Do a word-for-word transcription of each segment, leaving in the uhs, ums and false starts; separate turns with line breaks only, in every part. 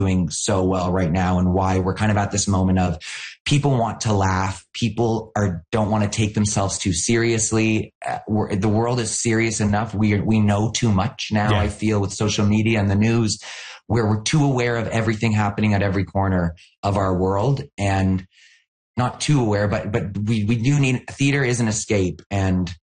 doing so well right now and why we're kind of at this moment of people want to laugh. People are don't want to take themselves too seriously. Uh, we're, the world is serious enough. We are, we know too much now, yeah. I feel, with social media and the news, where we're too aware of everything happening at every corner of our world, and not too aware, but but we, we do need, theater is an escape. And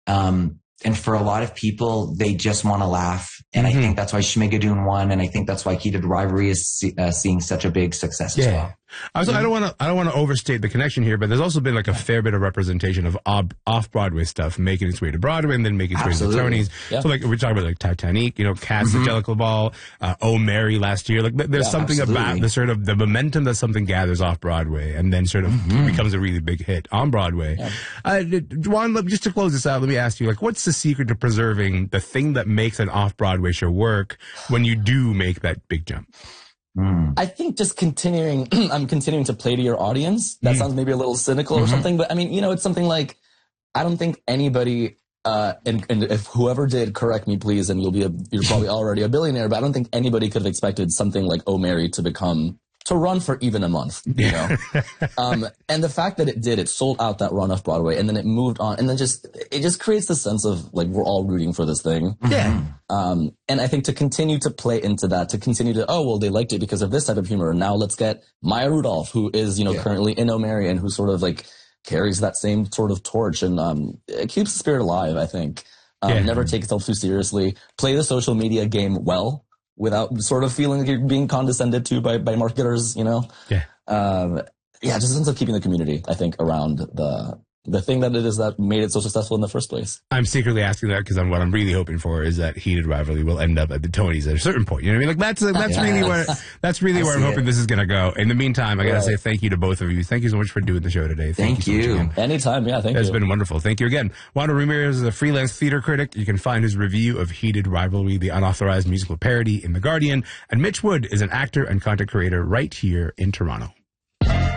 um and for a lot of people, they just want to laugh. And mm-hmm. I think that's why Schmigadoon won, and I think that's why Heated Rivalry is see, uh, seeing such a big success yeah. as well.
Also, I don't want to I don't want to overstate the connection here, but there's also been like a fair bit of representation of ob- off-Broadway stuff making its way to Broadway and then making its Absolutely. way to the Tonys. Yeah. So like we're talking about like Titanic, you know, Cats, mm-hmm. Angelica Ball, uh, Oh Mary last year. Like there's yeah, something absolutely. about the sort of the momentum that something gathers off Broadway and then sort of mm-hmm. becomes a really big hit on Broadway. Yeah. Uh, Juan, just to close this out, let me ask you, like, what's the secret to preserving the thing that makes an off-Broadway show work when you do make that big jump?
Mm. I think just continuing, I'm continuing to play to your audience. That mm. sounds maybe a little cynical mm-hmm. or something, but I mean, you know, it's something like, I don't think anybody, uh, and, and if whoever did, correct me please, and you'll be a, you're probably already a billionaire, but I don't think anybody could have expected something like Oh Mary to become, to run for even a month, you know? um, and the fact that it did, it sold out that run off Broadway, and then it moved on, and then just, it just creates this sense of, like, we're all rooting for this thing.
Yeah.
Um, and I think to continue to play into that, to continue to, oh, well, they liked it because of this type of humor. Now let's get Maya Rudolph, who is, you know, yeah. currently in Oh Mary, and who sort of, like, carries that same sort of torch, and um, it keeps the spirit alive, I think. Um, yeah. Never take itself too seriously. Play the social media game well, without sort of feeling like you're being condescended to by, by marketers, you know?
Yeah.
Um, yeah, just ends up keeping the community, I think, around the the thing that it is that made it so successful in the first place.
I'm secretly asking that because what I'm really hoping for is that Heated Rivalry will end up at the Tonys at a certain point. You know what I mean? Like that's that's yeah. really where that's really where I'm hoping it. this is going to go. In the meantime, I got to right. say thank you to both of you. Thank you so much for doing the show today. Thank,
thank
you.
you.
So much
Anytime. Yeah, thank
It's
you.
been wonderful. Thank you again. Wanda Ramirez is a freelance theater critic. You can find his review of Heated Rivalry, the unauthorized musical parody, in The Guardian. And Mitch Wood is an actor and content creator right here in Toronto.